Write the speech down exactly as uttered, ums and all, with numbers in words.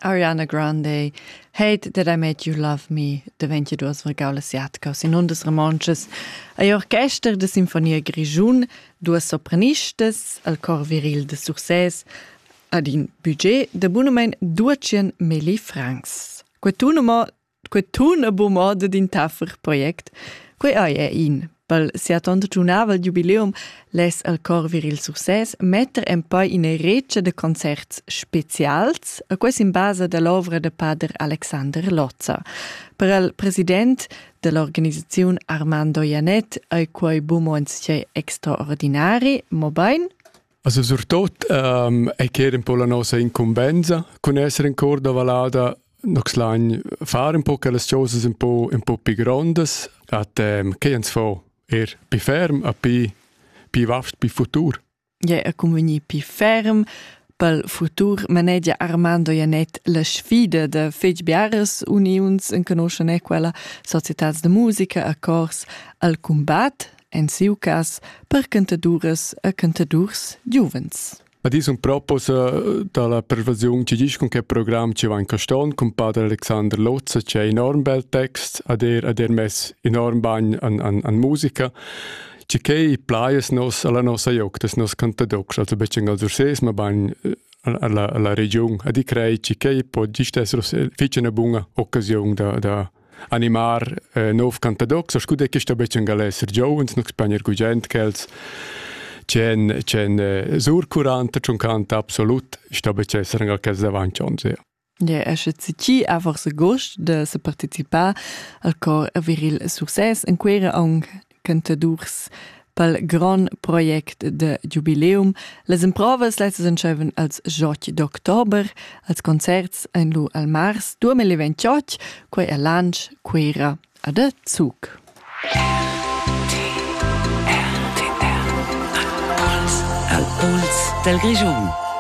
Ariana Grande, Hate That I Made You Love Me, de ventidus vergaulas siatcaus in undas romanches, a orchester de Sinfonia Grigiun, duas sopranistas, al cor viril de Surses, ad in budget de bunamein duecien mili francs. Quei tunamo, quei tun a buon modo din taffer projekt, quei ai è in. Pel settantottunava jubileum les al cor viril Surses metter en poi in recce de concerts specials, a quais in base de l'ovra de pader Alexander Lozza. Per el president de l'organizzazione Armando Janet ai quei bumons che extraordinari, mo bain? Also surtot um, e che un po' la nostra incombenza con essere in cor da valada noch lang fare un po' che le cose un po' un po' più grandes at um, che ens fa er pi ferm a pi pi vast pi futur. Ja, a conveni pi ferm pel futur manegia Armando Janet la sfida de fetg biaras unions en conoscen e quella societats de musica a cors al combat en siu cas per cantadures a cantadurs giuvens. Ad is un propos dalla pervasione ci dice con che programma ci va in caston con padre Alexander Lozza c'è enorm bel text ad er ad er mes enorm bagn an an an musica ci che i players nos alla nostra joc des nos cantadox also becen al surses ma bagn alla alla regione ad i crei ci che po gistesro fece una buona occasione da da animar eh, nov cantadox scude che sta becen galesser giovens no spagner gugent kels c'è c'è surcurante schon canta absolut sta becen anche che davanti on se. Ja, es ist ci einfach so gust de se participar al cor viril Surses en quera ang cantadurs pel gran projekt de jubileum. Les improves letztes entscheven als Jotg d'October, als concerts en lu al Mars duemilaventotto, quei a lunch quera a de Zug. Al Puls del Grigiun.